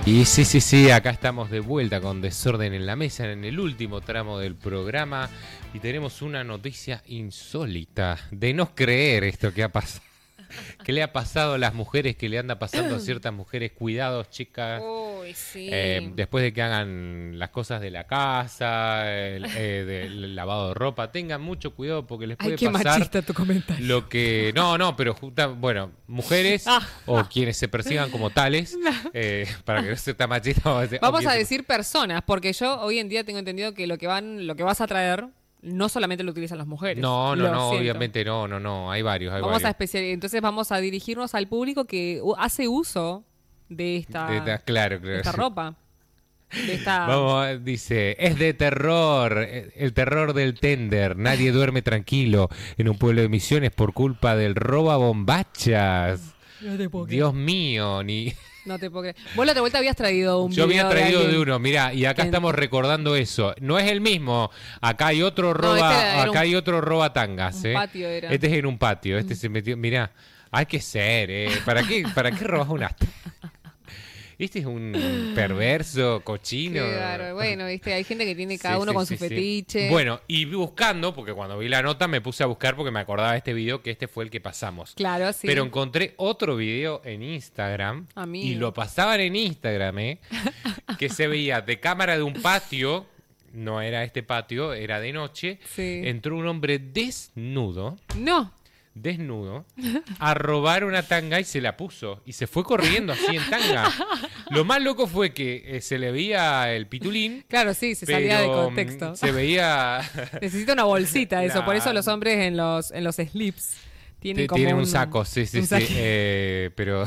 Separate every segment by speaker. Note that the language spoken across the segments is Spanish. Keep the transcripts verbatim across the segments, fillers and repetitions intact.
Speaker 1: Y sí, sí, sí, acá estamos de vuelta con Desorden en la Mesa en el último tramo del programa y tenemos una noticia insólita de no creer esto que ha pasado. ¿Qué le ha pasado a las mujeres? ¿Qué le anda pasando a ciertas mujeres? Cuidados, chicas.
Speaker 2: Uy, sí.
Speaker 1: Eh, después de que hagan las cosas de la casa, el, eh, del lavado de ropa, tengan mucho cuidado porque les puede
Speaker 2: Ay, qué
Speaker 1: pasar
Speaker 2: machista tu comentario.
Speaker 1: lo que... No, no, pero justa, bueno, mujeres
Speaker 2: Ah,
Speaker 1: o
Speaker 2: ah.
Speaker 1: quienes se persigan como tales, eh, para que no se tan machista. Vamos a decir,
Speaker 2: Vamos
Speaker 1: o
Speaker 2: a
Speaker 1: quien-
Speaker 2: decir personas, porque yo hoy en día tengo entendido que lo que van, lo que vas a traer no solamente lo utilizan las mujeres.
Speaker 1: No, no,
Speaker 2: Lo
Speaker 1: no,
Speaker 2: siento.
Speaker 1: obviamente no, no, no, hay varios, hay
Speaker 2: Vamos a
Speaker 1: varios.
Speaker 2: especial, entonces vamos a dirigirnos al público que u- hace uso de esta,
Speaker 1: De- de- claro, claro.
Speaker 2: de esta ropa. De esta...
Speaker 1: Vamos, dice, es de terror, eh, el terror del tender, nadie duerme tranquilo en un pueblo de Misiones por culpa del roba bombachas.
Speaker 2: No te puedo creer.
Speaker 1: Dios mío, ni...
Speaker 2: No te puedo creer. Vos la otra vuelta habías traído un
Speaker 1: Yo
Speaker 2: video
Speaker 1: había traído
Speaker 2: de,
Speaker 1: de,
Speaker 2: alguien.
Speaker 1: uno, mirá, y acá
Speaker 2: que-
Speaker 1: estamos recordando eso. No es el mismo, acá hay otro
Speaker 2: No,
Speaker 1: roba,
Speaker 2: este era- era
Speaker 1: acá
Speaker 2: un-
Speaker 1: hay otro roba tangas,
Speaker 2: un
Speaker 1: eh.
Speaker 2: patio era.
Speaker 1: Este es en un patio, este se metió, mirá, hay que ser, eh. ¿Para qué, para qué robas una? Este es un perverso, cochino.
Speaker 2: Qué bárbaro. Bueno, viste, hay gente que tiene cada
Speaker 1: Sí,
Speaker 2: uno
Speaker 1: sí,
Speaker 2: con
Speaker 1: sí,
Speaker 2: su
Speaker 1: sí.
Speaker 2: fetiche.
Speaker 1: Bueno, y buscando, porque cuando vi la nota me puse a buscar porque me acordaba de este video que este fue el que pasamos.
Speaker 2: Claro, sí.
Speaker 1: Pero encontré otro video en Instagram
Speaker 2: Amigo.
Speaker 1: y lo pasaban en Instagram, ¿eh? Que se veía de cámara de un patio, no era este patio, era de noche,
Speaker 2: Sí.
Speaker 1: entró un hombre desnudo,
Speaker 2: No.
Speaker 1: desnudo, a robar una tanga y se la puso. Y se fue corriendo así en tanga. Lo más loco fue que eh, se le veía el pitulín.
Speaker 2: Claro, sí, se salía de
Speaker 1: pero,
Speaker 2: contexto.
Speaker 1: mm, Se veía...
Speaker 2: Necesita una bolsita eso, por eso
Speaker 1: Claro.
Speaker 2: los hombres en los en los slips tienen
Speaker 1: Te-
Speaker 2: como
Speaker 1: Tiene un saco, sí, sí,
Speaker 2: un
Speaker 1: sí.
Speaker 2: saco.
Speaker 1: eh, pero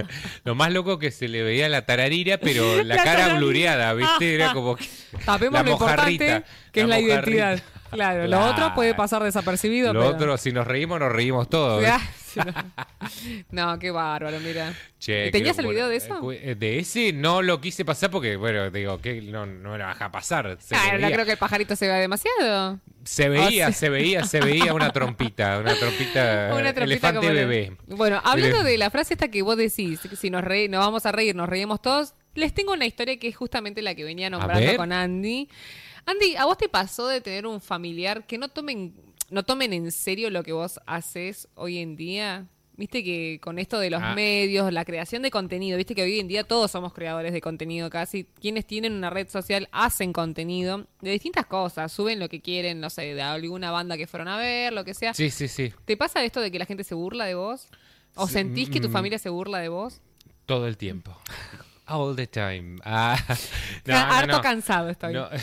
Speaker 1: lo más loco que se le veía la tararira, pero la,
Speaker 2: La
Speaker 1: cara
Speaker 2: tararira.
Speaker 1: blureada, ¿viste? Era como que...
Speaker 2: Tapemos
Speaker 1: la
Speaker 2: lo importante,
Speaker 1: mojarrita,
Speaker 2: que es la
Speaker 1: mojarrita.
Speaker 2: identidad. Claro, lo
Speaker 1: Claro.
Speaker 2: otro puede pasar desapercibido.
Speaker 1: Lo
Speaker 2: pero...
Speaker 1: otro, si nos reímos, nos reímos todos. ¿ves?
Speaker 2: Ah, sí, no. No, qué bárbaro, mira.
Speaker 1: Che,
Speaker 2: ¿Y tenías
Speaker 1: qué
Speaker 2: el video de
Speaker 1: locura.
Speaker 2: eso?
Speaker 1: Eh, cu- De ese no lo quise pasar porque, bueno, digo, que no, no me la vas a pasar. Se,
Speaker 2: Ah, no
Speaker 1: veía,
Speaker 2: creo que el pajarito se vea demasiado.
Speaker 1: se veía,
Speaker 2: Oh, sí.
Speaker 1: se veía, se veía una trompita, una trompita,
Speaker 2: Una trompita
Speaker 1: elefante
Speaker 2: como la-
Speaker 1: bebé.
Speaker 2: Bueno, hablando
Speaker 1: Ele-
Speaker 2: de la frase esta que vos decís, que si nos, reí, nos vamos a reír, nos reímos todos, les tengo una historia que es justamente la que venía nombrando
Speaker 1: ver.
Speaker 2: con Andy. Andy, ¿a vos te pasó de tener un familiar que no tomen, no tomen en serio lo que vos haces hoy en día? Viste que con esto de los
Speaker 1: Ah.
Speaker 2: medios, la creación de contenido, viste que hoy en día todos somos creadores de contenido casi. Quienes tienen una red social hacen contenido de distintas cosas, suben lo que quieren, no sé, de alguna banda que fueron a ver, lo que sea.
Speaker 1: Sí, sí, sí.
Speaker 2: ¿Te pasa esto de que la gente se burla de vos? ¿O
Speaker 1: Sí,
Speaker 2: sentís que tu
Speaker 1: mm.
Speaker 2: familia se burla de vos?
Speaker 1: Todo el tiempo. All the time. Ah, no,
Speaker 2: Ah,
Speaker 1: no,
Speaker 2: harto
Speaker 1: no.
Speaker 2: cansado estoy.
Speaker 1: No.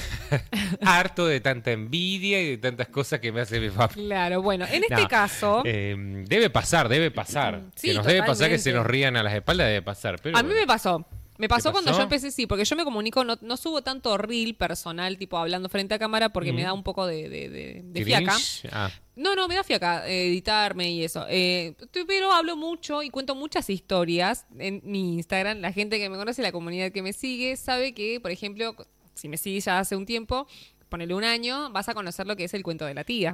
Speaker 1: Harto de tanta envidia y de tantas cosas que me hace mi familia.
Speaker 2: Claro, bueno, en este
Speaker 1: No,
Speaker 2: caso,
Speaker 1: eh, debe pasar, debe pasar.
Speaker 2: Sí,
Speaker 1: que nos debe pasar que
Speaker 2: totalmente.
Speaker 1: se nos rían a las espaldas, debe pasar. Pero
Speaker 2: a mí me pasó. Me pasó
Speaker 1: ¿Te
Speaker 2: cuando
Speaker 1: pasó?
Speaker 2: yo empecé, sí, porque yo me comunico, no, no subo tanto reel personal, tipo hablando frente a cámara, porque me da un poco de, de, de, de fiaca.
Speaker 1: Cringe. Ah,
Speaker 2: No, no, me da fiaca eh, editarme y eso. Eh, t- pero hablo mucho y cuento muchas historias en mi Instagram. La gente que me conoce, la comunidad que me sigue, sabe que, por ejemplo, si me sigues ya hace un tiempo, ponele un año, vas a conocer lo que es el cuento de la tía.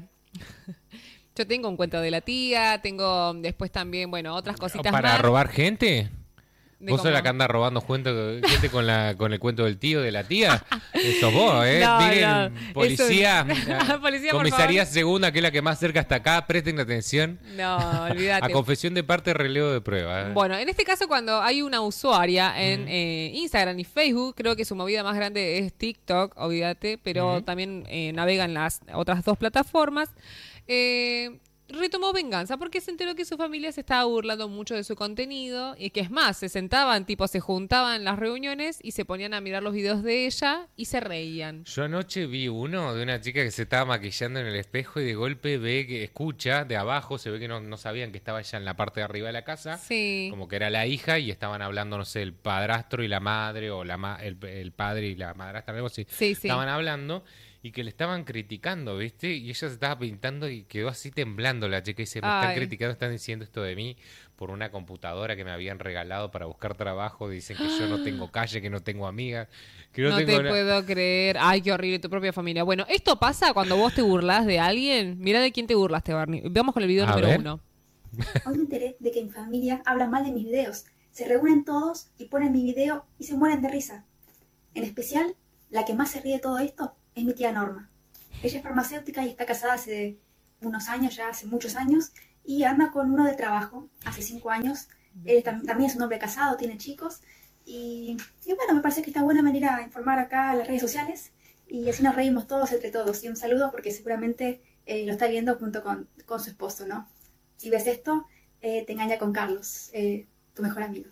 Speaker 2: Yo tengo un cuento de la tía, tengo después también, bueno, otras cositas
Speaker 1: ¿Para
Speaker 2: más.
Speaker 1: robar gente?
Speaker 2: de
Speaker 1: ¿Vos sos
Speaker 2: cómo-
Speaker 1: la que anda robando cuento- gente con, la, con el cuento del tío, de la tía? Eso vos, ¿eh?
Speaker 2: No,
Speaker 1: Miren,
Speaker 2: no,
Speaker 1: policía,
Speaker 2: eso- Policía, por
Speaker 1: comisaría
Speaker 2: favor.
Speaker 1: segunda, que es la que más cerca está acá, presten atención.
Speaker 2: No, olvídate.
Speaker 1: A confesión de parte, relevo de prueba. ¿eh?
Speaker 2: Bueno, en este caso cuando hay una usuaria en eh, Instagram y Facebook, creo que su movida más grande es TikTok, olvídate, pero
Speaker 1: Ujú.
Speaker 2: también eh, navega en las otras dos plataformas, eh, retomó venganza porque se enteró que su familia se estaba burlando mucho de su contenido y que es más, se sentaban, tipo se juntaban en las reuniones y se ponían a mirar los videos de ella y se reían.
Speaker 1: Yo anoche vi uno de una chica que se estaba maquillando en el espejo y de golpe ve que escucha de abajo, se ve que no, no sabían que estaba ella en la parte de arriba de la casa,
Speaker 2: Sí.
Speaker 1: como que era la hija y estaban hablando, no sé, el padrastro y la madre o la ma- el, el padre y la madrastra, algo así.
Speaker 2: Sí, sí.
Speaker 1: Estaban hablando y que le estaban criticando, ¿viste? Y ella se estaba pintando y quedó así temblando la chica y dice, me están
Speaker 2: Ay.
Speaker 1: criticando, están diciendo esto de mí por una computadora que me habían regalado para buscar trabajo, dicen que yo no tengo calle, que no tengo amigas, que no,
Speaker 2: No
Speaker 1: tengo
Speaker 2: te
Speaker 1: na-
Speaker 2: puedo creer. Ay, qué horrible tu propia familia. Bueno, ¿esto pasa cuando vos te burlas de alguien? Mirá de quién te burlaste, Barney. Vamos con el video
Speaker 1: A
Speaker 2: número
Speaker 1: ver.
Speaker 2: uno.
Speaker 3: Hoy me enteré de que mi familia habla mal de mis videos. Se reúnen todos y ponen mi video y se mueren de risa. En especial, la que más se ríe de todo esto es mi tía Norma. Ella es farmacéutica y está casada hace unos años, ya hace muchos años, y anda con uno de trabajo, hace cinco años. Él tam- también es un hombre casado, tiene chicos, y, y bueno, me parece que está buena venir a informar acá en las redes sociales, y así nos reímos todos entre todos. Y un saludo porque seguramente eh, lo está viendo junto con, con su esposo, ¿no? Si ves esto, eh, te engaña con Carlos, eh, tu mejor amigo.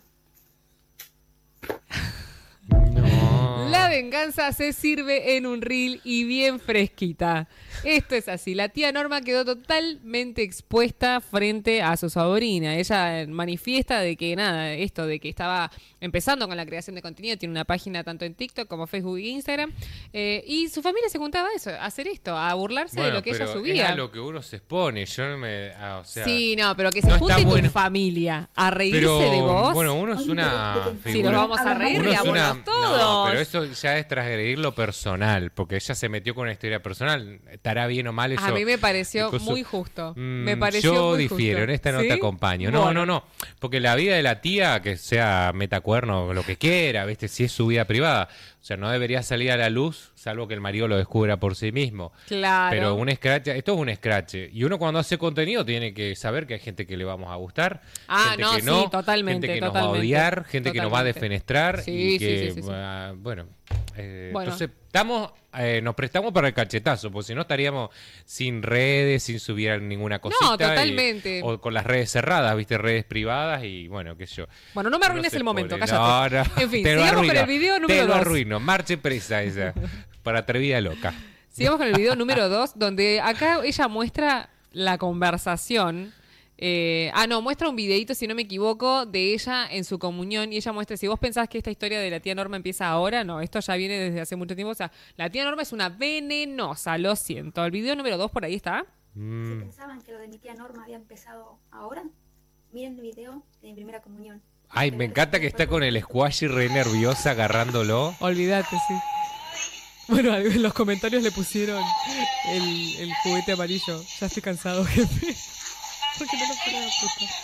Speaker 1: No.
Speaker 2: La venganza se sirve en un reel y bien fresquita. Esto es así. La tía Norma quedó totalmente expuesta frente a su sobrina. Ella manifiesta de que nada, esto de que estaba empezando con la creación de contenido, tiene una página tanto en TikTok como Facebook e Instagram, eh, y su familia se juntaba a eso, a hacer esto, a burlarse
Speaker 1: Bueno,
Speaker 2: de lo que ella
Speaker 1: pero
Speaker 2: subía.
Speaker 1: es a lo que uno se expone. Yo no me. Ah, o sea,
Speaker 2: Sí, no, pero que se
Speaker 1: no
Speaker 2: junte
Speaker 1: está
Speaker 2: tu
Speaker 1: bueno.
Speaker 2: familia a reírse
Speaker 1: pero,
Speaker 2: de vos.
Speaker 1: bueno, uno es una
Speaker 3: Sí,
Speaker 2: Si
Speaker 1: figura.
Speaker 2: nos vamos a reír,
Speaker 1: Uno es
Speaker 2: riámonos
Speaker 1: una-
Speaker 2: todos.
Speaker 1: No, pero eso ya es transgredir lo personal, porque ella se metió con una historia personal. Estará bien o mal eso.
Speaker 2: A mí me pareció
Speaker 1: Incluso-
Speaker 2: muy justo.
Speaker 1: Mm,
Speaker 2: Me pareció
Speaker 1: yo
Speaker 2: muy
Speaker 1: difiero,
Speaker 2: justo.
Speaker 1: en esta no
Speaker 2: ¿Sí?
Speaker 1: te acompaño. No,
Speaker 2: Bueno.
Speaker 1: no, no. Porque la vida de la tía, que sea metacuerno, lo que quiera, ¿viste? Si es su vida privada. O sea, no debería salir a la luz, salvo que el marido lo descubra por sí mismo.
Speaker 2: Claro.
Speaker 1: Pero un scratch, esto es un scratch. Y uno cuando hace contenido tiene que saber que hay gente que le vamos a gustar,
Speaker 2: Ah,
Speaker 1: gente
Speaker 2: no,
Speaker 1: que
Speaker 2: sí,
Speaker 1: no,
Speaker 2: totalmente,
Speaker 1: gente que nos va a
Speaker 2: totalmente.
Speaker 1: odiar, gente que nos va a
Speaker 2: Totalmente.
Speaker 1: defenestrar
Speaker 2: Sí,
Speaker 1: y
Speaker 2: sí,
Speaker 1: que,
Speaker 2: sí, sí, sí.
Speaker 1: ah, bueno, eh,
Speaker 2: Bueno.
Speaker 1: entonces estamos, eh, nos prestamos para el cachetazo, porque si no estaríamos sin redes, sin subir ninguna cosita. y-
Speaker 2: totalmente.
Speaker 1: o con las redes cerradas, viste, redes privadas y bueno, qué sé yo.
Speaker 2: Bueno, no me
Speaker 1: Uno
Speaker 2: arruines
Speaker 1: se
Speaker 2: el momento,
Speaker 1: pone-
Speaker 2: cállate.
Speaker 1: No, no,
Speaker 2: En fin,
Speaker 1: te lo
Speaker 2: sigamos con
Speaker 1: arruino,
Speaker 2: el video número
Speaker 1: Te lo
Speaker 2: dos.
Speaker 1: arruino, marche presa esa, para atrevida loca.
Speaker 2: Sigamos con el video número dos, donde acá ella muestra la conversación. Eh, ah, no, muestra un videito, si no me equivoco, de ella en su comunión. Y ella muestra, si vos pensás que esta historia de la tía Norma empieza ahora, no, esto ya viene desde hace mucho tiempo. O sea, la tía Norma es una venenosa, lo siento. El video número dos por ahí está.
Speaker 3: Si
Speaker 1: Mm,
Speaker 3: pensaban que lo de mi tía Norma había empezado ahora, miren el video de mi primera comunión.
Speaker 1: Ay, me encanta que está con el squash y re nerviosa agarrándolo.
Speaker 2: Olvídate, sí. Bueno, en los comentarios le pusieron el, el juguete amarillo. Ya estoy cansado, jefe. Porque no lo puedo puta.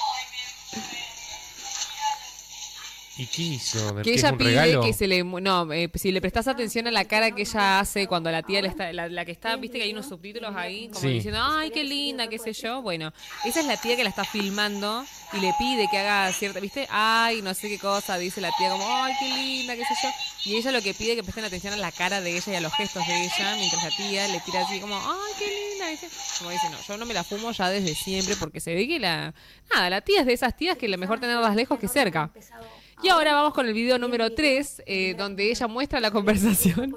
Speaker 1: ¿Y qué hizo?
Speaker 2: Que
Speaker 1: ¿Qué es
Speaker 2: ella
Speaker 1: un
Speaker 2: pide
Speaker 1: regalo?
Speaker 2: que se le... No, eh, si le prestás atención a la cara que ella hace cuando la tía le está... La, la que está, viste que hay unos subtítulos ahí, como
Speaker 1: Sí.
Speaker 2: diciendo, ay, qué linda, qué sé yo. Bueno, esa es la tía que la está filmando y le pide que haga cierta... ¿Viste? Ay, no sé qué cosa, dice la tía como, ay, qué linda, qué sé yo. Y ella lo que pide es que presten atención a la cara de ella y a los gestos de ella, mientras la tía le tira así como, ay, qué linda. Dice, como dice, no, yo no me la fumo ya desde siempre porque se ve que la... Nada, la tía es de esas tías que es mejor tenerlas lejos que cerca. Y ahora vamos con el video número tres, eh, donde ella muestra la conversación.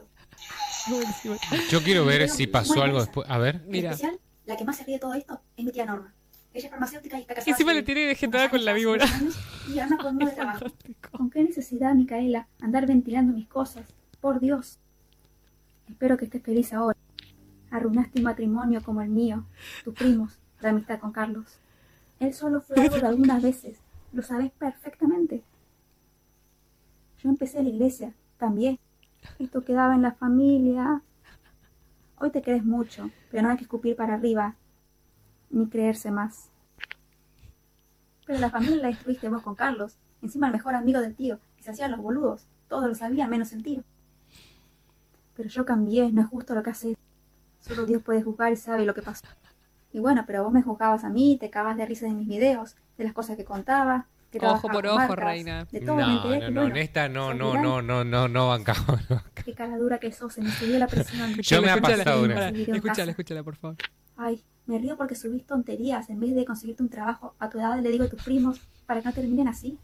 Speaker 1: Yo quiero ver si pasó algo después. A ver.
Speaker 2: Mira.
Speaker 3: En especial, la que más se ríe de todo esto es mi tía Norma. Ella es farmacéutica y está casada.
Speaker 2: Encima
Speaker 3: hace
Speaker 2: le tiene vegetada
Speaker 3: unos
Speaker 2: con la
Speaker 3: años,
Speaker 2: víbora.
Speaker 3: hace muchos años, Y anda con uno de trabajo.
Speaker 2: Fantástico.
Speaker 3: ¿Con qué necesidad, Micaela, andar ventilando mis cosas? Por Dios. Espero que estés feliz ahora. Arruinaste un matrimonio como el mío, tus primos, la amistad con Carlos. Él solo fue algo de algunas veces. Lo sabes perfectamente. Yo empecé la iglesia, también. Esto quedaba en la familia. Hoy te crees mucho, pero no hay que escupir para arriba, ni creerse más. Pero la familia la destruiste vos con Carlos, encima el mejor amigo del tío, y se hacían los boludos. Todos lo sabían, menos el tío. Pero yo cambié, no es justo lo que haces. Solo Dios puede juzgar y sabe lo que pasó. Y bueno, pero vos me juzgabas a mí, te cagabas de risa de mis videos, de las cosas que contaba. Que
Speaker 2: Ojo
Speaker 3: trabajaba
Speaker 2: por
Speaker 3: con
Speaker 2: ojo,
Speaker 3: marcas,
Speaker 2: reina.
Speaker 3: De todo,
Speaker 1: No,
Speaker 3: me enteré
Speaker 1: no,
Speaker 3: que,
Speaker 1: no,
Speaker 3: bueno,
Speaker 1: en esta no,
Speaker 3: sos
Speaker 1: no,
Speaker 3: viral.
Speaker 1: no, no, no, no bancamos. no bancamos.
Speaker 3: Qué cara dura que sos, se me subió la presión.
Speaker 1: Yo me ha
Speaker 2: Escúchala,
Speaker 1: pasado una.
Speaker 2: pará,
Speaker 3: Ese video en
Speaker 2: Escúchala,
Speaker 3: casa.
Speaker 2: escúchala, por favor.
Speaker 3: Ay, me río porque subís tonterías en vez de conseguirte un trabajo a tu edad, le digo a tus primos para que no terminen así.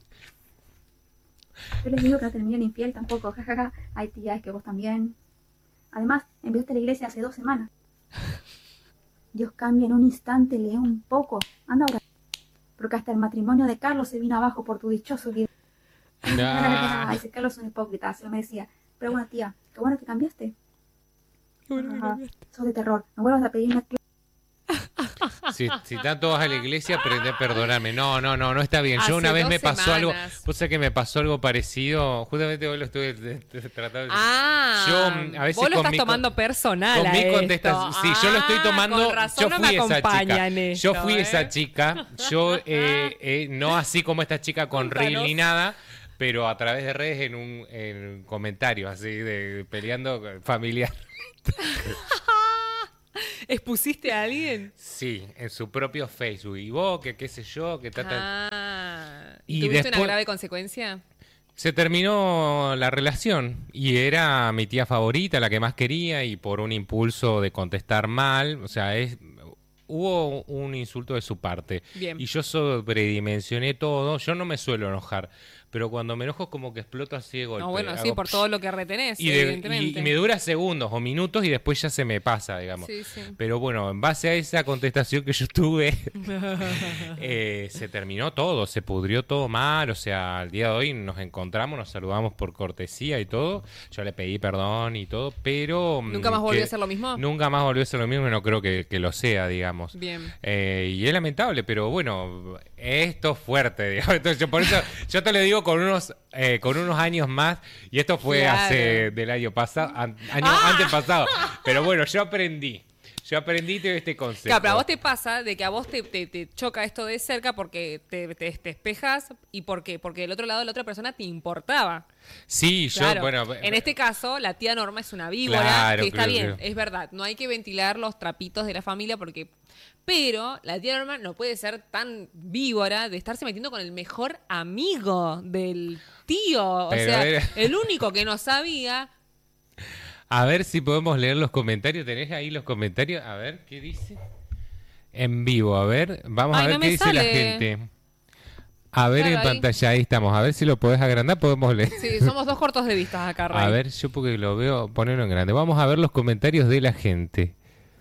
Speaker 3: Yo les digo que no terminen infiel tampoco, jajaja. Ay, tía, es que vos también. Además, enviaste a la iglesia hace dos semanas. Dios cambia en un instante, lee un poco. Anda ahora. Porque hasta el matrimonio de Carlos se vino abajo por tu dichoso video.
Speaker 1: No.
Speaker 3: Ay, ese Carlos es un hipócrita, se lo merecía. Pero bueno, tía, qué bueno que cambiaste.
Speaker 2: Qué bueno que
Speaker 3: Ajá,
Speaker 2: cambiaste.
Speaker 3: sos de terror. No vuelvas a pedirme
Speaker 1: Si, si están todos a la iglesia, aprende a perdonarme. No, no, no, no está bien. Yo
Speaker 2: Hace
Speaker 1: una vez
Speaker 2: dos
Speaker 1: me pasó algo,
Speaker 2: semanas.
Speaker 1: vos sabés que me pasó algo parecido, justamente hoy lo estuve de- de- tratando de...
Speaker 2: Ah,
Speaker 1: Yo, a veces
Speaker 2: vos lo
Speaker 1: con
Speaker 2: estás
Speaker 1: mi
Speaker 2: tomando
Speaker 1: con-
Speaker 2: personal.
Speaker 1: Con mi
Speaker 2: a esto.
Speaker 1: contestación. Sí, yo lo estoy
Speaker 2: Ah,
Speaker 1: tomando.
Speaker 2: con razón
Speaker 1: Yo
Speaker 2: no
Speaker 1: fui
Speaker 2: me
Speaker 1: esa
Speaker 2: acompaña
Speaker 1: chica.
Speaker 2: en esto,
Speaker 1: Yo fui
Speaker 2: ¿eh?
Speaker 1: esa chica. Yo, eh, eh, no así como esta chica con reel
Speaker 2: Contanos.
Speaker 1: ni nada, pero a través de redes en un en comentarios así de peleando familiar.
Speaker 2: ¿Expusiste a alguien?
Speaker 1: Sí, en su propio Facebook. Y vos, que qué sé yo, que ta, ta.
Speaker 2: Ah,
Speaker 1: Y
Speaker 2: ¿y tuviste
Speaker 1: después-
Speaker 2: una grave consecuencia?
Speaker 1: Se terminó la relación y era mi tía favorita, la que más quería, y por un impulso de contestar mal, o sea, es hubo un insulto de su parte.
Speaker 2: Bien.
Speaker 1: Y yo sobredimensioné todo. Yo no me suelo enojar, pero cuando me enojo como que exploto así de golpe.
Speaker 2: No, bueno, sí,
Speaker 1: Hago
Speaker 2: por todo lo que retenés,
Speaker 1: y, de-
Speaker 2: evidentemente.
Speaker 1: y- y me dura segundos o minutos y después ya se me pasa, digamos.
Speaker 2: Sí, sí.
Speaker 1: Pero bueno, en base a esa contestación que yo tuve, eh, se terminó todo, se pudrió todo mal. O sea, al día de hoy nos encontramos, nos saludamos por cortesía y todo. Yo le pedí perdón y todo, pero... mm,
Speaker 2: ¿Nunca más volvió
Speaker 1: que-
Speaker 2: a ser lo mismo?
Speaker 1: Nunca más volvió a ser lo mismo y no creo que, que lo sea, digamos.
Speaker 2: Bien.
Speaker 1: Eh, y es lamentable, pero bueno, esto es fuerte, digamos. Entonces, yo por eso yo te lo digo con unos eh, con unos años más, y esto fue
Speaker 2: Claro.
Speaker 1: hace del año pasado, an- año
Speaker 2: ¡Ah!
Speaker 1: antes pasado. Pero bueno, yo aprendí. Yo aprendí y te doy este consejo.
Speaker 2: Claro, pero a vos te pasa de que a vos te, te- te choca esto de cerca porque te, te, te espejas y ¿por qué? Porque del otro lado la otra persona te importaba.
Speaker 1: Sí, yo,
Speaker 2: Claro.
Speaker 1: bueno.
Speaker 2: En este caso, la tía Norma es una víbora,
Speaker 1: Claro,
Speaker 2: que está
Speaker 1: claro,
Speaker 2: bien,
Speaker 1: claro.
Speaker 2: es verdad. No hay que ventilar los trapitos de la familia porque... Pero la tía Norma no puede ser tan víbora de estarse metiendo con el mejor amigo del tío. O
Speaker 1: Pero
Speaker 2: sea,
Speaker 1: era-
Speaker 2: el único que no sabía...
Speaker 1: A ver si podemos leer los comentarios. ¿Tenés ahí los comentarios? A ver, ¿qué dice? En vivo, a ver. Vamos
Speaker 2: Ay,
Speaker 1: a ver
Speaker 2: no
Speaker 1: qué
Speaker 2: me
Speaker 1: dice la
Speaker 2: sale.
Speaker 1: gente. A ver
Speaker 2: Claro,
Speaker 1: en
Speaker 2: ahí.
Speaker 1: pantalla, ahí estamos. A ver si lo podés agrandar, podemos leer.
Speaker 2: Sí, somos dos cortos de vistas acá, Ray.
Speaker 1: A ver, yo porque lo veo, ponerlo en grande. Vamos a ver los comentarios de la gente.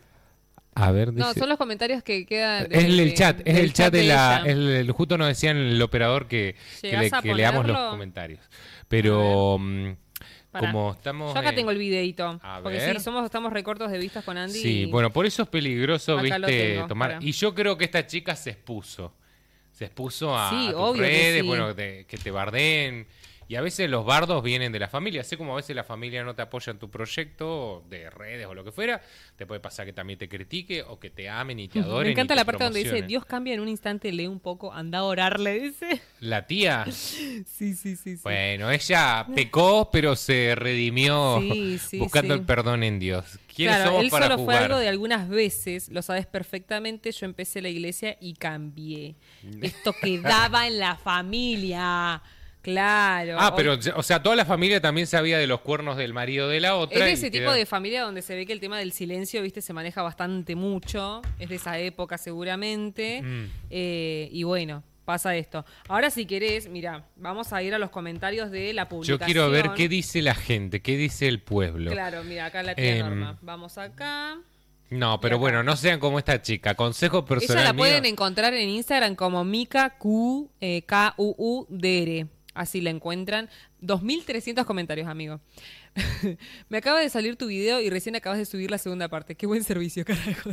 Speaker 1: A ver, dice...
Speaker 2: No, son los comentarios que quedan... de-
Speaker 1: Es el,
Speaker 2: de-
Speaker 1: chat, es
Speaker 2: del
Speaker 1: el chat de la...
Speaker 2: ella.
Speaker 1: el- el- justo nos decían el operador que, que,
Speaker 2: ¿Llegás
Speaker 1: le-
Speaker 2: a
Speaker 1: que leamos los
Speaker 2: ponerlo?
Speaker 1: comentarios. Pero mm,
Speaker 2: Pará.
Speaker 1: como estamos...
Speaker 2: Yo acá
Speaker 1: en-
Speaker 2: tengo el videito.
Speaker 1: A
Speaker 2: Porque
Speaker 1: ver.
Speaker 2: sí, somos, estamos recortos de vistas con Andy.
Speaker 1: Sí,
Speaker 2: y-
Speaker 1: bueno, por eso es peligroso,
Speaker 2: Acá lo
Speaker 1: viste,
Speaker 2: tengo,
Speaker 1: tomar...
Speaker 2: pará.
Speaker 1: Y yo creo que esta chica se expuso. Se expuso a,
Speaker 2: Sí,
Speaker 1: a tus
Speaker 2: obvio que
Speaker 1: redes,
Speaker 2: sí.
Speaker 1: bueno, te- que te bardeen. Y a veces los bardos vienen de la familia. Así como a veces la familia no te apoya en tu proyecto, de redes o lo que fuera, te puede pasar que también te critique o que te amen y te adoren.
Speaker 2: Me encanta
Speaker 1: y te
Speaker 2: la parte donde dice,
Speaker 1: promocionen.
Speaker 2: Dios cambia en un instante, lee un poco, anda a orar, le dice.
Speaker 1: La tía,
Speaker 2: Sí, sí, sí. sí.
Speaker 1: bueno, ella pecó, pero se redimió
Speaker 2: Sí, sí,
Speaker 1: buscando
Speaker 2: sí.
Speaker 1: el perdón en Dios. ¿Quiénes
Speaker 2: Claro,
Speaker 1: somos
Speaker 2: él
Speaker 1: para
Speaker 2: solo fue
Speaker 1: jugar?
Speaker 2: algo de algunas veces, lo sabes perfectamente, yo empecé la iglesia y cambié. Esto quedaba en la familia, claro.
Speaker 1: Ah,
Speaker 2: Hoy-
Speaker 1: pero, o sea, toda la familia también sabía de los cuernos del marido de la otra.
Speaker 2: Es de
Speaker 1: y
Speaker 2: ese
Speaker 1: quedó-
Speaker 2: tipo de familia donde se ve que el tema del silencio, viste, se maneja bastante mucho. Es de esa época seguramente.
Speaker 1: Mm.
Speaker 2: Eh, y bueno, pasa esto. Ahora si querés, mira, vamos a ir a los comentarios de la
Speaker 1: Yo
Speaker 2: publicación.
Speaker 1: quiero ver qué dice la gente, qué dice el pueblo.
Speaker 2: Claro, mira, acá la tía
Speaker 1: Em,
Speaker 2: Norma. Vamos acá.
Speaker 1: No, pero
Speaker 2: acá.
Speaker 1: bueno, no sean como esta chica. Consejo personal
Speaker 2: Ella la
Speaker 1: mío.
Speaker 2: pueden encontrar en Instagram como Mika Q, eh, K U U D R. Así la encuentran. dos mil trescientos comentarios, amigo. Me acaba de salir tu video y recién acabas de subir la segunda parte. Qué buen servicio, carajo.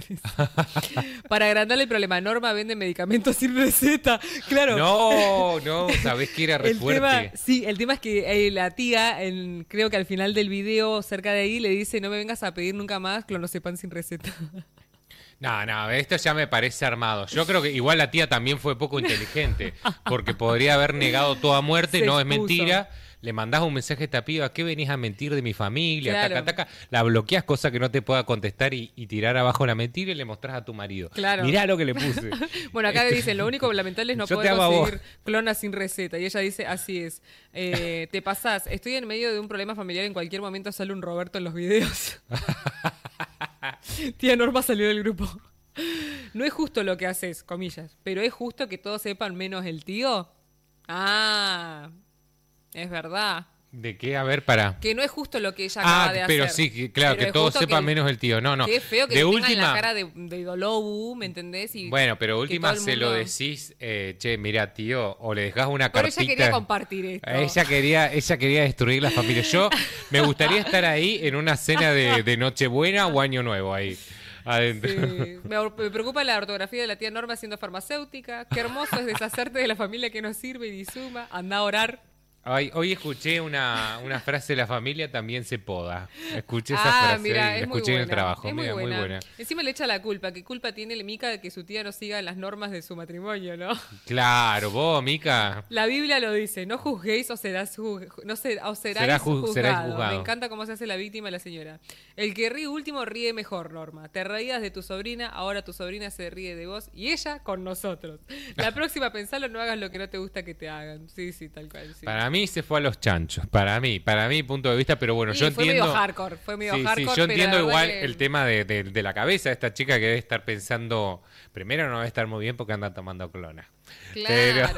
Speaker 2: Para agrandarle el problema, Norma vende medicamentos sin receta. Claro.
Speaker 1: No, no, sabés que era re
Speaker 2: El tema,
Speaker 1: fuerte.
Speaker 2: sí, el tema es que eh, la tía, en- creo que al final del video, cerca de ahí, le dice, no me vengas a pedir nunca más clonazepam sin receta.
Speaker 1: No, no, esto ya me parece armado. Yo creo que igual la tía también fue poco inteligente, porque podría haber negado toda muerte,
Speaker 2: Se
Speaker 1: no es
Speaker 2: expuso.
Speaker 1: mentira. Le mandás un mensaje a esta piba, ¿qué venís a mentir de mi familia?
Speaker 2: Claro.
Speaker 1: Taca, taca. La bloqueas, cosa que no te pueda contestar y, y tirar abajo la mentira y le mostrás a tu marido.
Speaker 2: Claro.
Speaker 1: Mirá lo que le puse.
Speaker 2: Bueno, acá dicen, lo único lamentable es no
Speaker 1: Yo
Speaker 2: poder
Speaker 1: te amo a vos.
Speaker 2: conseguir clonas sin receta. Y ella dice, así es. Eh, te pasás, estoy en medio de un problema familiar, en cualquier momento sale un Roberto en los videos. Tía Norma salió del grupo. No es justo lo que haces, comillas, pero es justo que todos sepan menos el tío. Ah, es verdad.
Speaker 1: ¿De qué? A ver, para.
Speaker 2: Que no es justo lo que ella
Speaker 1: Ah,
Speaker 2: acaba de hacer.
Speaker 1: pero sí, que- claro,
Speaker 2: Pero
Speaker 1: que
Speaker 2: es
Speaker 1: todos
Speaker 2: justo
Speaker 1: sepan
Speaker 2: que-
Speaker 1: menos el tío. No, no.
Speaker 2: Qué feo que
Speaker 1: de
Speaker 2: te
Speaker 1: última,
Speaker 2: tengan la cara de, de Dolobu, ¿me entendés? Y
Speaker 1: Bueno, pero
Speaker 2: que
Speaker 1: última
Speaker 2: todo el
Speaker 1: se lo
Speaker 2: mundo-
Speaker 1: decís, eh, che, mira, tío, o le dejás una
Speaker 2: Pero
Speaker 1: cartita.
Speaker 2: ella quería compartir esto.
Speaker 1: Ella quería, ella quería destruir la familia. Yo me gustaría estar ahí en una cena de, de Nochebuena o Año Nuevo ahí. adentro.
Speaker 2: Sí. Me, me preocupa la ortografía de la tía Norma siendo farmacéutica. Qué hermoso es deshacerte de la familia que no sirve y ni suma. Anda a orar.
Speaker 1: Hoy, hoy escuché una, una frase de la familia también se poda. Escuché esa
Speaker 2: Ah,
Speaker 1: frase
Speaker 2: mira,
Speaker 1: y la
Speaker 2: es muy
Speaker 1: escuché en el
Speaker 2: buena,
Speaker 1: trabajo.
Speaker 2: es muy
Speaker 1: Mira, muy
Speaker 2: buena.
Speaker 1: buena.
Speaker 2: Encima le echa la culpa. ¿Qué culpa tiene Mica de que su tía no siga las normas de su matrimonio, no?
Speaker 1: Claro, vos, Mica.
Speaker 2: La Biblia lo dice, no juzguéis o serás juz- no ser- o seráis,
Speaker 1: Será ju-
Speaker 2: juzgado.
Speaker 1: seráis juzgado.
Speaker 2: Me encanta cómo se hace la víctima la señora. El que ríe último ríe mejor, Norma. Te reías de tu sobrina, ahora tu sobrina se ríe de vos y ella con nosotros. La próxima pensalo, no hagas lo que no te gusta que te hagan. Sí, sí, tal cual. Sí.
Speaker 1: Para mí se fue a los chanchos. Para mí, para mi punto de vista, pero bueno,
Speaker 2: Sí,
Speaker 1: yo
Speaker 2: fue
Speaker 1: entiendo.
Speaker 2: medio hardcore, fue medio
Speaker 1: Sí, sí,
Speaker 2: hardcore.
Speaker 1: yo
Speaker 2: pero
Speaker 1: entiendo
Speaker 2: la verdad
Speaker 1: igual
Speaker 2: que-
Speaker 1: el tema de, de- de la cabeza de esta chica que debe estar pensando. Primero, no debe estar muy bien porque anda tomando clona.
Speaker 2: Claro.
Speaker 1: Pero,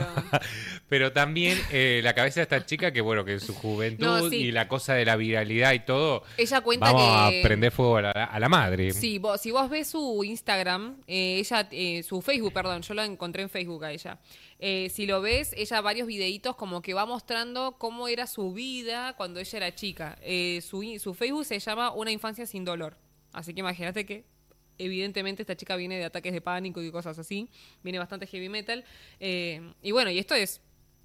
Speaker 1: pero también eh, la cabeza de esta chica que, bueno, que en su juventud
Speaker 2: No, sí.
Speaker 1: y la cosa de la viralidad y todo.
Speaker 2: Ella cuenta
Speaker 1: Vamos
Speaker 2: que...
Speaker 1: a prender fuego a la, a la madre.
Speaker 2: Sí, vos, si vos ves su Instagram, eh, ella, eh, su Facebook, perdón, yo la encontré en Facebook a ella. Eh, si lo ves, ella varios videitos como que va mostrando cómo era su vida cuando ella era chica. Eh, su, i- su Facebook se llama Una infancia sin dolor. Así que imagínate que evidentemente esta chica viene de ataques de pánico y cosas así. Viene bastante heavy metal. Eh, y bueno, y esto es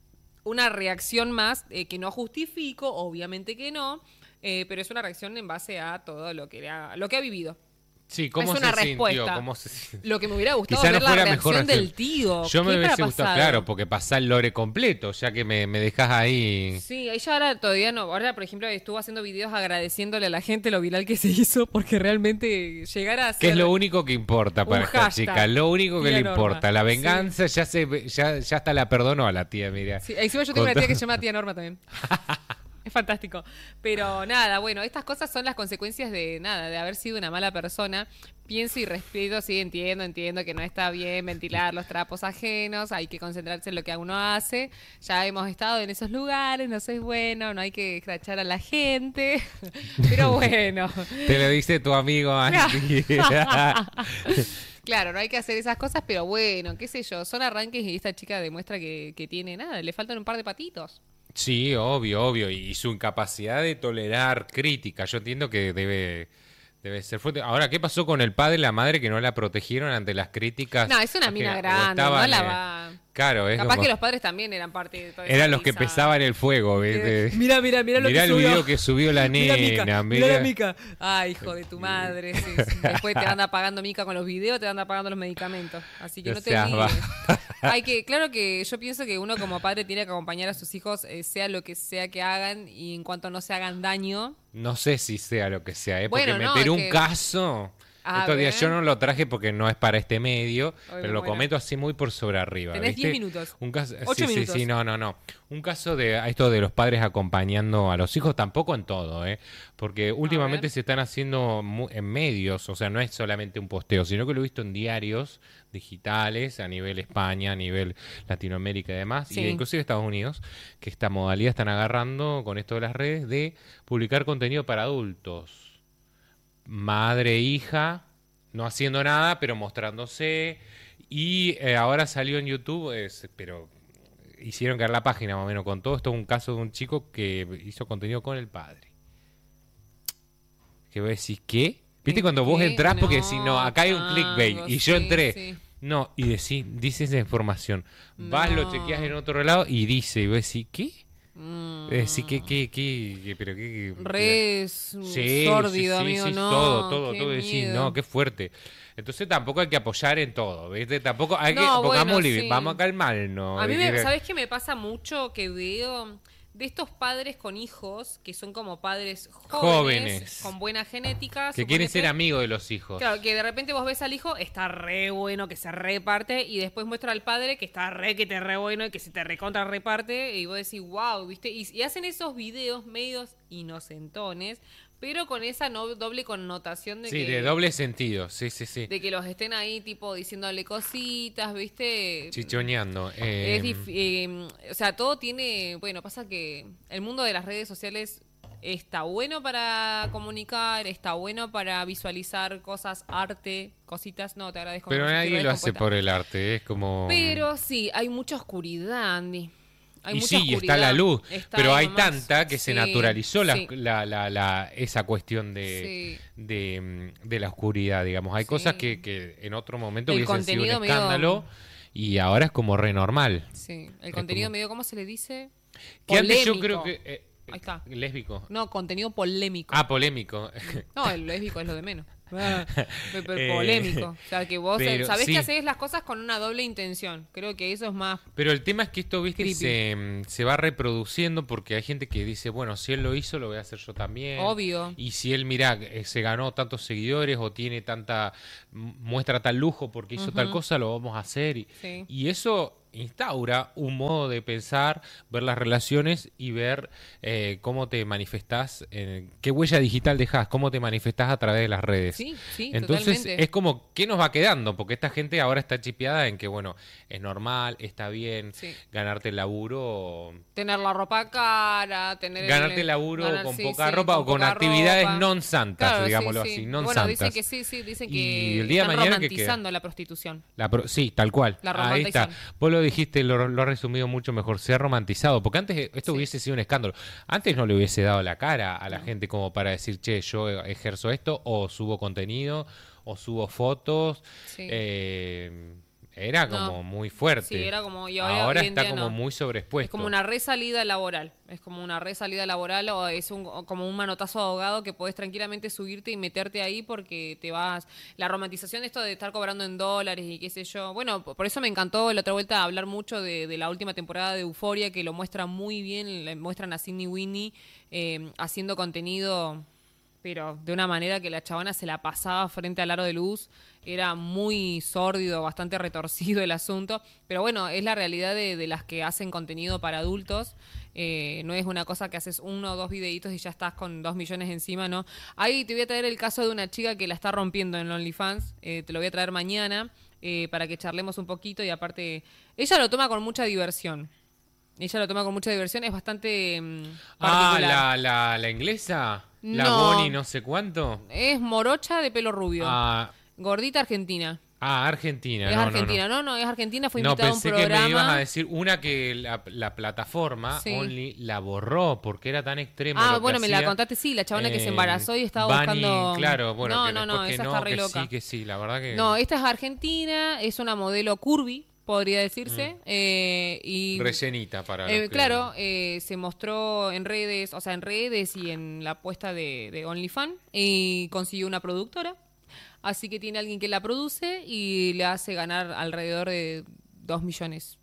Speaker 2: una reacción más eh, que no justifico, obviamente que no, eh, pero es una reacción en base a todo lo que, ha, lo que ha vivido.
Speaker 1: Sí, ¿cómo
Speaker 2: Es una
Speaker 1: se
Speaker 2: respuesta.
Speaker 1: sintió? ¿Cómo se sintió?
Speaker 2: Lo que me hubiera gustado
Speaker 1: Quizá
Speaker 2: ver
Speaker 1: no
Speaker 2: la
Speaker 1: fue la
Speaker 2: reacción
Speaker 1: mejor
Speaker 2: del
Speaker 1: reacción.
Speaker 2: tío.
Speaker 1: Yo me
Speaker 2: ¿Qué
Speaker 1: hubiese
Speaker 2: habrá
Speaker 1: gustado,
Speaker 2: pasado?
Speaker 1: claro, porque pasar el lore completo, ya que me, me dejas ahí.
Speaker 2: Sí, ella ahora todavía no. Ahora, por ejemplo, estuvo haciendo videos agradeciéndole a la gente lo viral que se hizo, porque realmente llegar a ser...
Speaker 1: Que es lo único que importa para
Speaker 2: un
Speaker 1: esta
Speaker 2: hashtag.
Speaker 1: chica, lo único que
Speaker 2: Tía
Speaker 1: le
Speaker 2: Norma.
Speaker 1: importa. La
Speaker 2: Sí.
Speaker 1: venganza ya se ya, ya hasta la perdonó a la tía, mira.
Speaker 2: Sí, encima yo tengo
Speaker 1: Con
Speaker 2: una tía
Speaker 1: todo-
Speaker 2: que se llama tía Norma también. Es fantástico. Pero nada, bueno, estas cosas son las consecuencias de nada, de haber sido una mala persona. Pienso y respeto, sí, entiendo, entiendo que no está bien ventilar los trapos ajenos, hay que concentrarse en lo que uno hace. Ya hemos estado en esos lugares, no es bueno, no hay que escrachar a la gente. Pero bueno.
Speaker 1: Te lo dice tu amigo Andy.
Speaker 2: Claro, no hay que hacer esas cosas, pero bueno, qué sé yo, son arranques y esta chica demuestra que, que tiene nada, le faltan un par de patitos.
Speaker 1: Sí, obvio, obvio. Y su incapacidad de tolerar crítica, yo entiendo que debe, debe ser fuerte. Ahora, ¿qué pasó con el padre y la madre que no la protegieron ante las críticas?
Speaker 2: No, es una
Speaker 1: Que-
Speaker 2: mina
Speaker 1: o
Speaker 2: grande,
Speaker 1: estaban,
Speaker 2: no la
Speaker 1: eh,
Speaker 2: va...
Speaker 1: Claro, es
Speaker 2: Capaz
Speaker 1: como-
Speaker 2: que los padres también eran parte de toda esa
Speaker 1: eran los que
Speaker 2: risa.
Speaker 1: pesaban el fuego. ¿ves?
Speaker 2: Eh, Mira, mira, mira lo
Speaker 1: Mirá
Speaker 2: que
Speaker 1: el
Speaker 2: subió.
Speaker 1: video que subió la
Speaker 2: Mira,
Speaker 1: nena.
Speaker 2: Mica,
Speaker 1: mirá-
Speaker 2: mira la Mica. Ay, hijo de tu madre. Sí, sí. Después te anda pagando Mica con los videos, te anda pagando los medicamentos. Así que
Speaker 1: O
Speaker 2: no te
Speaker 1: sea,
Speaker 2: olvides.
Speaker 1: va.
Speaker 2: Hay que, claro que yo pienso que uno como padre tiene que acompañar a sus hijos, eh, sea lo que sea que hagan, y en cuanto no se hagan daño.
Speaker 1: No sé si sea lo que sea, ¿eh? Porque
Speaker 2: Bueno, no,
Speaker 1: meter
Speaker 2: es
Speaker 1: un
Speaker 2: que-
Speaker 1: caso...
Speaker 2: A
Speaker 1: Estos días
Speaker 2: ver.
Speaker 1: yo no lo traje porque no es para este medio,
Speaker 2: Ay, me
Speaker 1: pero lo
Speaker 2: muero.
Speaker 1: comento así muy por sobre arriba.
Speaker 2: Tenés
Speaker 1: ¿viste?
Speaker 2: diez minutos.
Speaker 1: Un caso,
Speaker 2: Ocho
Speaker 1: sí,
Speaker 2: minutos.
Speaker 1: sí, sí, no, no, no. Un caso de a esto de los padres acompañando a los hijos, tampoco en todo, ¿eh? Porque últimamente
Speaker 2: ver.
Speaker 1: se están haciendo mu- en medios, o sea, no es solamente un posteo, sino que lo he visto en diarios digitales a nivel España, a nivel Latinoamérica y demás,
Speaker 2: Sí.
Speaker 1: y inclusive Estados Unidos, que esta modalidad están agarrando con esto de las redes de publicar contenido para adultos. Madre, hija, no haciendo nada, pero mostrándose. Y eh, ahora salió en YouTube, es- pero hicieron caer la página más o menos con todo esto. Un caso de un chico que hizo contenido con el padre. Que vos decís, ¿qué? ¿Viste cuando vos
Speaker 2: ¿Qué?
Speaker 1: entrás porque decís, no, acá hay un
Speaker 2: chango,
Speaker 1: clickbait? Y yo
Speaker 2: sí,
Speaker 1: entré.
Speaker 2: sí.
Speaker 1: No, y decís, dice esa información. Vas, lo
Speaker 2: No.
Speaker 1: chequeas en otro lado y dice, y vos decís, ¿qué?
Speaker 2: Mm.
Speaker 1: Decís, ¿qué, qué, qué, qué, pero qué? qué-
Speaker 2: Re s-
Speaker 1: Sí,
Speaker 2: sórdido,
Speaker 1: sí, sí,
Speaker 2: amigo,
Speaker 1: sí,
Speaker 2: no.
Speaker 1: todo, todo,
Speaker 2: qué
Speaker 1: todo. Decís,
Speaker 2: miedo.
Speaker 1: no, qué fuerte. Entonces tampoco hay que apoyar en todo, ¿viste? Tampoco hay que,
Speaker 2: No,
Speaker 1: pongamos
Speaker 2: bueno,
Speaker 1: límite,
Speaker 2: sí.
Speaker 1: vamos a calmarnos.
Speaker 2: A mí, me,
Speaker 1: ¿viste?
Speaker 2: ¿sabes qué me pasa mucho? Que veo de estos padres con hijos, que son como padres jóvenes,
Speaker 1: Jóvenes.
Speaker 2: con buena genética.
Speaker 1: Que quieren
Speaker 2: suponete.
Speaker 1: ser amigos de los hijos.
Speaker 2: Claro, que de repente vos ves al hijo, está re bueno, que se reparte, y después muestra al padre que está re, que te re bueno y que se te recontra reparte, y vos decís, wow, ¿viste? Y, y hacen esos videos medios inocentones, pero con esa no, doble connotación de
Speaker 1: Sí,
Speaker 2: que...
Speaker 1: de doble sentido, sí, sí, sí.
Speaker 2: De que los estén ahí, tipo, diciéndole cositas, ¿viste?
Speaker 1: Chichoneando.
Speaker 2: Es
Speaker 1: eh,
Speaker 2: dif- eh, o sea, todo tiene... Bueno, pasa que el mundo de las redes sociales está bueno para comunicar, está bueno para visualizar cosas, arte, cositas. No, te agradezco.
Speaker 1: pero
Speaker 2: mucho,
Speaker 1: nadie
Speaker 2: estoy
Speaker 1: lo hace
Speaker 2: descompuesta.
Speaker 1: por el arte, es como...
Speaker 2: Pero sí, hay mucha oscuridad, Andy. Hay
Speaker 1: y
Speaker 2: mucha
Speaker 1: sí, y está
Speaker 2: oscuridad.
Speaker 1: la luz,
Speaker 2: Está
Speaker 1: pero
Speaker 2: ahí
Speaker 1: hay
Speaker 2: nomás.
Speaker 1: tanta que se
Speaker 2: Sí,
Speaker 1: naturalizó la,
Speaker 2: sí.
Speaker 1: la, la, la- esa cuestión de,
Speaker 2: Sí.
Speaker 1: de, mm, de la oscuridad, digamos. Hay
Speaker 2: Sí.
Speaker 1: cosas que, que en otro momento
Speaker 2: El
Speaker 1: hubiesen sido un
Speaker 2: contenido medio-
Speaker 1: escándalo y ahora es como re normal.
Speaker 2: Sí, el
Speaker 1: Es
Speaker 2: contenido
Speaker 1: como-
Speaker 2: medio, ¿cómo se le dice?
Speaker 1: Que antes yo
Speaker 2: Polémico.
Speaker 1: creo que... eh,
Speaker 2: Ahí está.
Speaker 1: Lésbico.
Speaker 2: No, contenido polémico.
Speaker 1: Ah, polémico.
Speaker 2: No, el lésbico es lo de menos. Ah, pero
Speaker 1: Eh,
Speaker 2: polémico. O sea, que vos eh,
Speaker 1: pero
Speaker 2: sabés
Speaker 1: sí.
Speaker 2: que haces las cosas con una doble intención. Creo que eso es más...
Speaker 1: Pero el tema es que esto, viste,
Speaker 2: Creepy.
Speaker 1: se, mm, se va reproduciendo porque hay gente que dice, bueno, si él lo hizo, lo voy a hacer yo también.
Speaker 2: Obvio.
Speaker 1: Y si él, mira, se ganó tantos seguidores o tiene tanta, m- muestra tal lujo porque hizo tal
Speaker 2: Ujú.
Speaker 1: cosa, lo vamos a hacer. Y,
Speaker 2: Sí.
Speaker 1: y eso instaura un modo de pensar, ver las relaciones y ver eh, cómo te manifestás, eh, qué huella digital dejás, cómo te manifestás a través de las redes.
Speaker 2: Sí, sí,
Speaker 1: Entonces
Speaker 2: totalmente.
Speaker 1: es como, ¿qué nos va quedando? Porque esta gente ahora está chipeada en que, bueno, es normal, está bien,
Speaker 2: Sí.
Speaker 1: ganarte el laburo,
Speaker 2: Tener la ropa cara, tener... el-
Speaker 1: ganarte el laburo
Speaker 2: ganar-
Speaker 1: con
Speaker 2: sí,
Speaker 1: poca
Speaker 2: sí,
Speaker 1: ropa o con
Speaker 2: poca
Speaker 1: actividades
Speaker 2: ropa.
Speaker 1: non santas,
Speaker 2: Claro, sí,
Speaker 1: digámoslo
Speaker 2: sí.
Speaker 1: así, non
Speaker 2: Bueno,
Speaker 1: santas.
Speaker 2: dicen que sí, sí, dicen que
Speaker 1: Y el día de
Speaker 2: están
Speaker 1: mañana que queda.
Speaker 2: romantizando la prostitución.
Speaker 1: La pro- sí, tal cual.
Speaker 2: La
Speaker 1: Ahí está.
Speaker 2: romantizan.
Speaker 1: Vos lo dijiste, lo, lo has resumido mucho mejor. Se ha romantizado. Porque antes esto
Speaker 2: Sí.
Speaker 1: hubiese sido un escándalo. Antes no le hubiese dado la cara a la gente como para decir, che, yo ejerzo esto, o subo contenido, o subo fotos.
Speaker 2: Sí.
Speaker 1: Eh, era
Speaker 2: No.
Speaker 1: como muy fuerte.
Speaker 2: Sí, era como... Y ahora,
Speaker 1: Ahora
Speaker 2: hoy en
Speaker 1: está
Speaker 2: día
Speaker 1: como
Speaker 2: no.
Speaker 1: muy sobreexpuesto.
Speaker 2: Es como una resalida laboral. Es como una resalida laboral o es un, o como un manotazo de ahogado que podés tranquilamente subirte y meterte ahí porque te vas... La romantización de esto de estar cobrando en dólares y qué sé yo. Bueno, por eso me encantó la otra vuelta hablar mucho de, de la última temporada de Euphoria, que lo muestra muy bien. Le muestran a Sydney Whitney eh, haciendo contenido, pero de una manera que la chabona se la pasaba frente al aro de luz. Era muy sórdido, bastante retorcido el asunto. Pero bueno, es la realidad de, de las que hacen contenido para adultos. Eh, no es una cosa que haces uno o dos videitos y ya estás con dos millones encima, ¿no? Ahí te voy a traer el caso de una chica que la está rompiendo en OnlyFans. Eh, te lo voy a traer mañana eh, para que charlemos un poquito. Y aparte, ella lo toma con mucha diversión. Ella lo toma con mucha diversión. Es bastante mm,
Speaker 1: Ah,
Speaker 2: particular.
Speaker 1: la, la, la inglesa. La
Speaker 2: No.
Speaker 1: Bonnie no sé cuánto.
Speaker 2: Es morocha de pelo rubio.
Speaker 1: Ah,
Speaker 2: Gordita argentina.
Speaker 1: ah, Argentina.
Speaker 2: Es
Speaker 1: no, no,
Speaker 2: argentina.
Speaker 1: no.
Speaker 2: No, no, es argentina. Fue
Speaker 1: No,
Speaker 2: invitada a un
Speaker 1: pensé que
Speaker 2: programa.
Speaker 1: me ibas a decir una que la, la plataforma
Speaker 2: Sí.
Speaker 1: Only la borró porque era tan extremo.
Speaker 2: Ah,
Speaker 1: lo que
Speaker 2: bueno, me la
Speaker 1: hacía.
Speaker 2: contaste, sí, la chabona que se
Speaker 1: Eh,
Speaker 2: embarazó y estaba
Speaker 1: Bunny,
Speaker 2: buscando...
Speaker 1: Claro, bueno,
Speaker 2: no,
Speaker 1: que
Speaker 2: no, no,
Speaker 1: después que
Speaker 2: esa
Speaker 1: no,
Speaker 2: está re
Speaker 1: que
Speaker 2: loca.
Speaker 1: sí, que sí, la verdad que
Speaker 2: No, esta es argentina, es una modelo curvy, podría decirse.
Speaker 1: Mm.
Speaker 2: eh, y
Speaker 1: rellenita para
Speaker 2: eh,
Speaker 1: los que-
Speaker 2: Claro, eh, se mostró en redes, o sea, en redes y en la puesta de, de OnlyFans y consiguió una productora. Así que tiene alguien que la produce y le hace ganar alrededor de dos millones.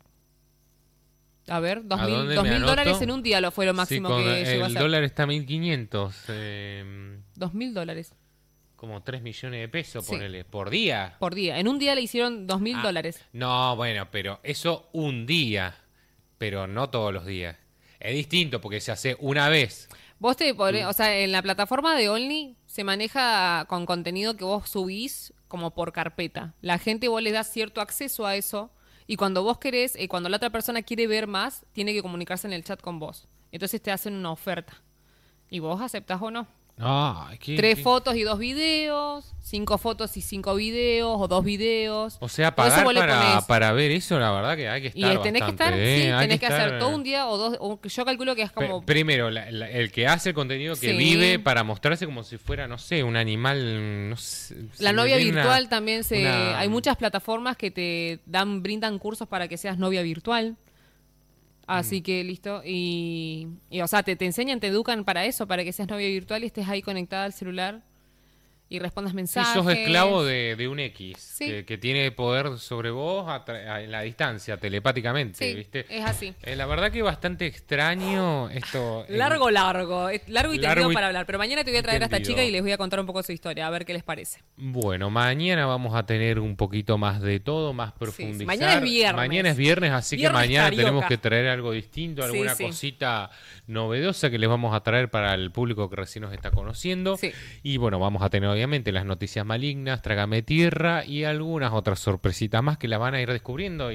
Speaker 2: A ver, dos
Speaker 1: ¿A
Speaker 2: mil,
Speaker 1: dónde
Speaker 2: dos
Speaker 1: me
Speaker 2: mil
Speaker 1: anoto?
Speaker 2: dólares en un día lo fue lo
Speaker 1: Sí,
Speaker 2: máximo
Speaker 1: con
Speaker 2: que llegó a
Speaker 1: el
Speaker 2: ser.
Speaker 1: dólar está a mil quinientos, eh,
Speaker 2: Dos mil dólares
Speaker 1: como tres millones de pesos,
Speaker 2: Sí.
Speaker 1: ponele, por día.
Speaker 2: por día. En un día le hicieron dos mil
Speaker 1: Ah,
Speaker 2: dólares.
Speaker 1: No, bueno, pero eso un día, pero no todos los días. Es distinto porque se hace una vez.
Speaker 2: Vos te podré, o sea, en la plataforma de Only se maneja con contenido que vos subís como por carpeta. La gente vos le das cierto acceso a eso y cuando vos querés, eh, cuando la otra persona quiere ver más, tiene que comunicarse en el chat con vos. Entonces te hacen una oferta. Y vos aceptás o no.
Speaker 1: Ah, ¿qué-
Speaker 2: Tres
Speaker 1: qué?
Speaker 2: fotos y dos videos, cinco fotos y cinco videos, o dos videos.
Speaker 1: O sea,
Speaker 2: Todo eso
Speaker 1: pagar
Speaker 2: vos le
Speaker 1: para,
Speaker 2: ponés.
Speaker 1: para ver eso, la verdad que hay que
Speaker 2: Y
Speaker 1: estar
Speaker 2: tenés que
Speaker 1: bastante,
Speaker 2: estar,
Speaker 1: ¿eh?
Speaker 2: sí,
Speaker 1: Hay
Speaker 2: tenés que, hacer
Speaker 1: estar-
Speaker 2: todo un día o dos. o- yo calculo que es
Speaker 1: Pe-
Speaker 2: como.
Speaker 1: Primero, la- la- el que hace el contenido que
Speaker 2: Sí.
Speaker 1: vive para mostrarse como si fuera, no sé, un animal, no sé. se
Speaker 2: La
Speaker 1: me
Speaker 2: novia
Speaker 1: viene una-
Speaker 2: virtual también se.
Speaker 1: una-
Speaker 2: Hay muchas plataformas que te dan, brindan cursos para que seas novia virtual. Así
Speaker 1: Mm.
Speaker 2: que listo. Y, y, o sea, te, te enseñan, te educan para eso, para que seas novia virtual y estés ahí conectada al celular y respondas
Speaker 1: Sí,
Speaker 2: mensajes.
Speaker 1: sos esclavo de, de un X,
Speaker 2: Sí.
Speaker 1: que, que tiene poder sobre vos a tra- a- en la distancia, telepáticamente,
Speaker 2: Sí,
Speaker 1: ¿viste?
Speaker 2: es así.
Speaker 1: Eh, la verdad que es bastante extraño esto. eh,
Speaker 2: Largo, largo. Es largo y
Speaker 1: Largo
Speaker 2: tendido
Speaker 1: y
Speaker 2: para hablar. Pero mañana te voy a traer a esta
Speaker 1: tendido.
Speaker 2: chica y les voy a contar un poco su historia, a ver qué les parece.
Speaker 1: Bueno, mañana vamos a tener un poquito más de todo, más
Speaker 2: sí.
Speaker 1: profundizar.
Speaker 2: Mañana es viernes.
Speaker 1: Mañana es viernes, así
Speaker 2: Viernes
Speaker 1: que mañana
Speaker 2: carioca.
Speaker 1: tenemos que traer algo distinto,
Speaker 2: Sí,
Speaker 1: alguna
Speaker 2: sí.
Speaker 1: cosita novedosa que les vamos a traer para el público que recién nos está conociendo.
Speaker 2: Sí.
Speaker 1: Y bueno, vamos a tener obviamente las noticias malignas, Trágame Tierra y algunas otras sorpresitas más que las van a ir descubriendo y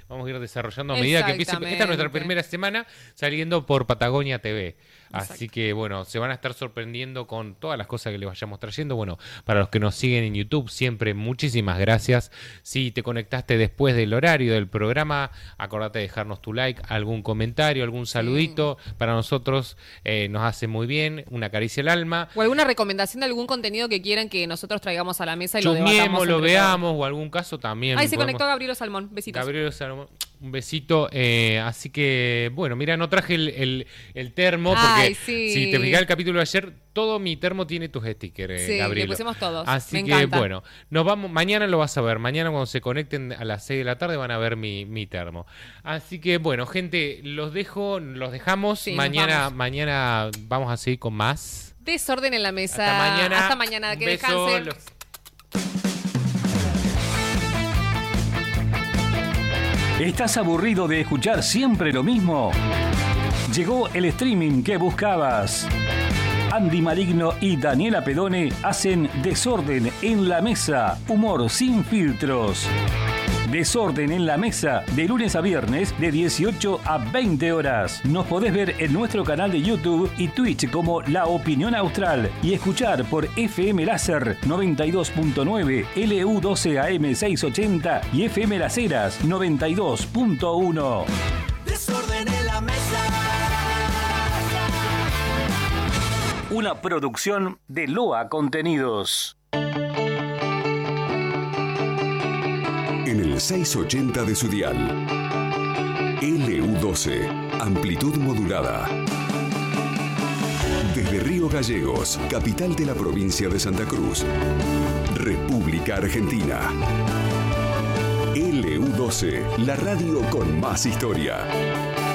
Speaker 1: vamos a ir desarrollando a medida que empiece. Esta es nuestra primera semana saliendo por Patagonia T V. Así Exacto. que, bueno, se van a estar sorprendiendo con todas las cosas que les vayamos trayendo. Bueno, para los que nos siguen en YouTube, siempre muchísimas gracias. Si te conectaste después del horario del programa, acordate de dejarnos tu like, algún comentario, algún saludito. Sí. Para nosotros eh, nos hace muy bien, una caricia al alma.
Speaker 2: O alguna recomendación de algún contenido que quieran que nosotros traigamos a la mesa y lo debatamos.
Speaker 1: lo veamos, todos. O algún caso también.
Speaker 2: Ahí se podemos... conectó Gabriel Salmón, besitos.
Speaker 1: Gabriel Salmón, un besito. Eh, así que, bueno, mira, no traje el, el, el termo porque...
Speaker 2: Ay, sí.
Speaker 1: Si te fijás el capítulo de ayer, todo mi termo tiene tus stickers,
Speaker 2: sí,
Speaker 1: Gabriel.
Speaker 2: Le pusimos todos.
Speaker 1: Así
Speaker 2: Me
Speaker 1: que,
Speaker 2: encanta.
Speaker 1: bueno, nos vamos, mañana lo vas a ver. Mañana cuando se conecten a las seis de la tarde van a ver mi, mi termo. Así que, bueno, gente, los dejo, los dejamos.
Speaker 2: Sí,
Speaker 1: mañana,
Speaker 2: vamos.
Speaker 1: mañana vamos a seguir con más.
Speaker 2: Desorden en la mesa.
Speaker 1: Hasta mañana.
Speaker 2: Hasta mañana. Que
Speaker 1: beso,
Speaker 2: descansen.
Speaker 1: Los...
Speaker 4: ¿Estás aburrido de escuchar siempre lo mismo? Llegó el streaming que buscabas. Andy Maligno y Daniela Pedone hacen Desorden en la Mesa, humor sin filtros. Desorden en la Mesa, de lunes a viernes, de dieciocho a veinte horas. Nos podés ver en nuestro canal de YouTube y Twitch como La Opinión Austral y escuchar por F M Láser noventa y dos punto nueve, L U doce A M seiscientos ochenta y F M Las Heras noventa y dos punto uno.
Speaker 5: Desorden en la Mesa.
Speaker 4: Una producción de Loa Contenidos.
Speaker 6: En el seiscientos ochenta de su dial. L U doce, amplitud modulada. Desde Río Gallegos, capital de la provincia de Santa Cruz. República Argentina. L U doce, la radio con más historia.